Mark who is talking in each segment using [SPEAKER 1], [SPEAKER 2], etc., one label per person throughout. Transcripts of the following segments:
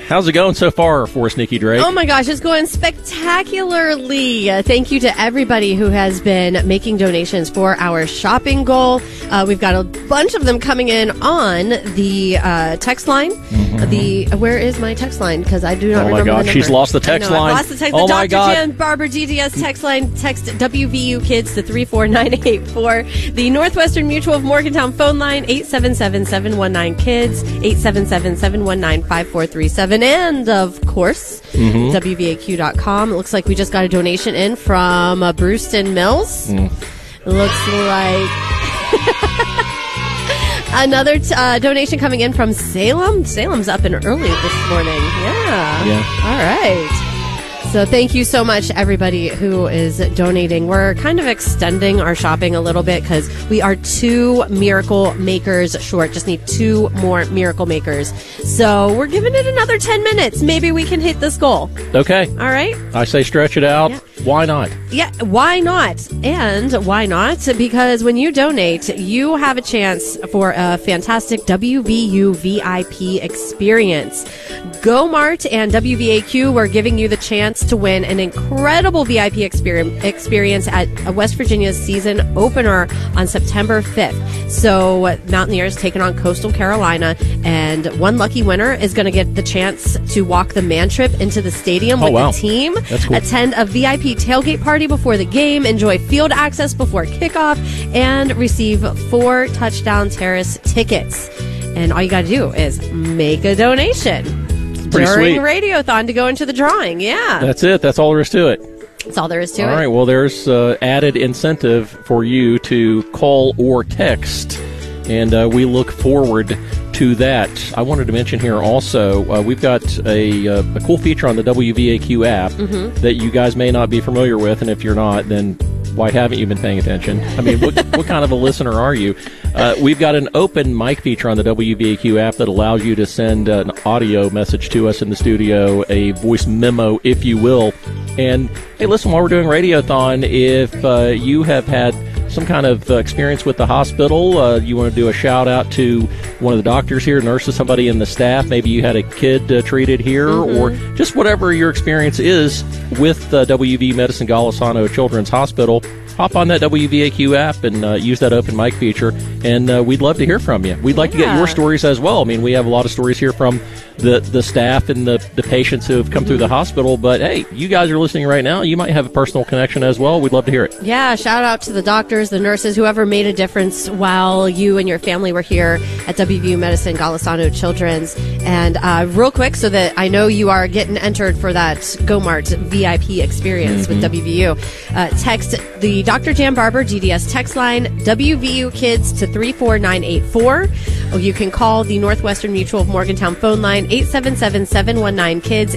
[SPEAKER 1] How's it going so far for us, Nikki Drake?
[SPEAKER 2] Oh my gosh, it's going spectacularly. Thank you to everybody who has been making donations for our shopping goal. We've got a bunch of them coming in on the text line. Where is my text line? Because I do not remember the number.
[SPEAKER 1] Oh my gosh, she's lost the text line.
[SPEAKER 2] I've lost the text.
[SPEAKER 1] Oh
[SPEAKER 2] the
[SPEAKER 1] my
[SPEAKER 2] Dr.
[SPEAKER 1] God.
[SPEAKER 2] Jan Barber DDS text line. Text WVU Kids to 34984. The Northwestern Mutual of Morgantown phone line, 877-719-KIDS, 877-719-5437. And, of course, WVAQ.com. It looks like we just got a donation in from Brewston Mills. It looks like another donation coming in from Salem. Salem's up and early this morning. Yeah. All right. So thank you so much, everybody who is donating. We're kind of extending our shopping a little bit because we are 2 Miracle Makers short. Just need 2 more Miracle Makers. So we're giving it another 10 minutes. Maybe we can hit this goal.
[SPEAKER 1] Okay.
[SPEAKER 2] All right.
[SPEAKER 1] I say stretch it out.
[SPEAKER 2] Yeah.
[SPEAKER 1] Why not?
[SPEAKER 2] Yeah, why not? And why not? Because when you donate, you have a chance for a fantastic WVU VIP experience. GoMart and WVAQ were giving you the chance to win an incredible VIP experience at West Virginia's season opener on September 5th. So Mountaineers taking on Coastal Carolina, and one lucky winner is going to get the chance to walk the man trip into the stadium with the team.
[SPEAKER 1] That's cool.
[SPEAKER 2] Attend a VIP tailgate party before the game, enjoy field access before kickoff, and receive 4 touchdown terrace tickets. And all you got to do is make a donation during
[SPEAKER 1] sweet.
[SPEAKER 2] Radiothon to go into the drawing. Yeah.
[SPEAKER 1] That's it. That's all there is to it.
[SPEAKER 2] That's all there is to it.
[SPEAKER 1] All right. Well, there's added incentive for you to call or text, and we look forward to that. I wanted to mention here also, we've got a cool feature on the WVAQ app that you guys may not be familiar with, and if you're not, then why haven't you been paying attention? I mean, what kind of a listener are you? We've got an open mic feature on the WVAQ app that allows you to send an audio message to us in the studio, a voice memo, if you will. And, hey, listen, while we're doing Radiothon, if you have had some kind of experience with the hospital, you want to do a shout out to one of the doctors here, nurses, somebody in the staff, maybe you had a kid treated here, or just whatever your experience is with WV Medicine Golisano Children's Hospital, hop on that WVAQ app and use that open mic feature, and we'd love to hear from you. We'd like to get your stories as well. I mean, we have a lot of stories here from the staff and the patients who have come through the hospital, but hey, you guys are listening right now. You might have a personal connection as well. We'd love to hear it.
[SPEAKER 2] Yeah, shout out to the doctors, the nurses, whoever made a difference while you and your family were here at WVU Medicine Golisano Children's. And real quick, so that I know you are getting entered for that GoMart VIP experience with WVU, text the Dr. Jan Barber DDS text line, WVU Kids, to 34984. Or you can call the Northwestern Mutual of Morgantown phone line, 877-719-KIDS,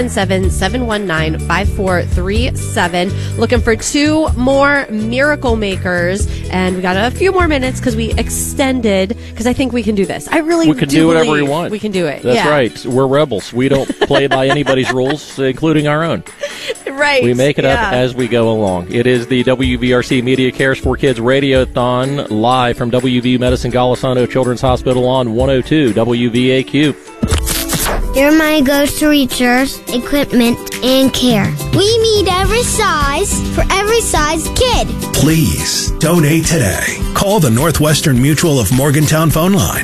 [SPEAKER 2] 877-719-5437. Looking for 2 more Miracle Makers. And we got a few more minutes because we extended, because I think we can do this. I really
[SPEAKER 1] We can do whatever we want.
[SPEAKER 2] We can do it.
[SPEAKER 1] That's right. We're rebels. We don't play by anybody's rules, including our own.
[SPEAKER 2] Right.
[SPEAKER 1] We make it up as we go along. It is the WVRC Media Cares for Kids Radiothon, live from WVU Medicine Golisano Children's Hospital on 102 WVAQ.
[SPEAKER 3] You're my go-to research, equipment, and care. We meet every size for every size kid.
[SPEAKER 4] Please donate today. Call the Northwestern Mutual of Morgantown phone line,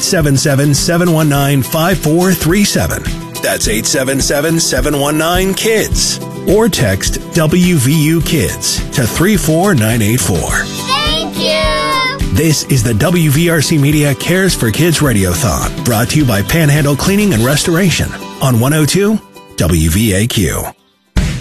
[SPEAKER 4] 877-719-5437. That's 877-719-KIDS. Or text WVU Kids to 34984.
[SPEAKER 3] Thank you!
[SPEAKER 4] This is the WVRC Media Cares for Kids Radiothon, brought to you by Panhandle Cleaning and Restoration on 102 WVAQ.